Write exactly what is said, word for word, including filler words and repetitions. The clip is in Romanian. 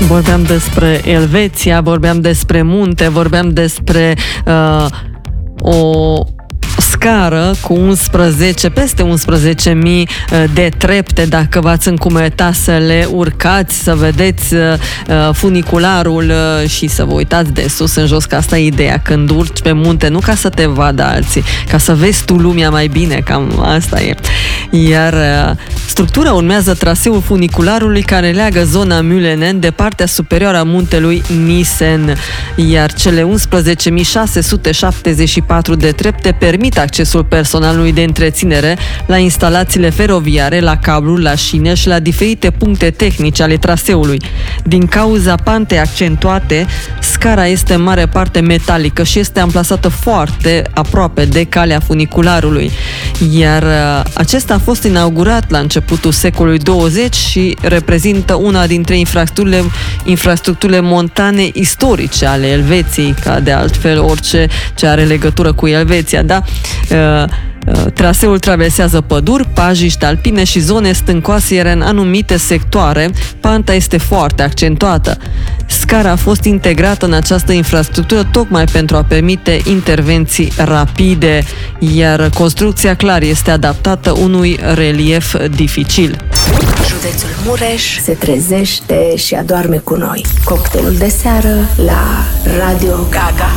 Vorbeam despre Elveția, vorbeam despre munte, vorbeam despre uh, o scară cu unsprezece, peste unsprezece mii de trepte, dacă v-ați încumeta să le urcați, să vedeți funicularul și să vă uitați de sus în jos, că asta e ideea, când urci pe munte, nu ca să te vadă alții, ca să vezi tu lumea mai bine, cam asta e. Iar structura urmează traseul funicularului care leagă zona Mülenen de partea superioară a muntelui Nissen, iar cele unsprezece mii șase sute șaptezeci și patru de trepte permit accesul personalului de întreținere la instalațiile feroviare, la cablu, la șine și la diferite puncte tehnice ale traseului. Din cauza pantei accentuate, scara este în mare parte metalică și este amplasată foarte aproape de calea funicularului. Iar acesta a fost inaugurat la începutul secolului douăzeci și reprezintă una dintre infrastructurile, infrastructurile montane istorice ale Elveției, ca de altfel orice ce are legătură cu Elveția, da? Uh, uh, traseul traversează păduri, pajiști alpine și zone stâncoase, iar în anumite sectoare panta este foarte accentuată. Scara a fost integrată în această infrastructură tocmai pentru a permite intervenții rapide, iar construcția clar este adaptată unui relief dificil. Județul Mureș se trezește și adorme cu noi. Cocktailul de seară la Radio Gaga.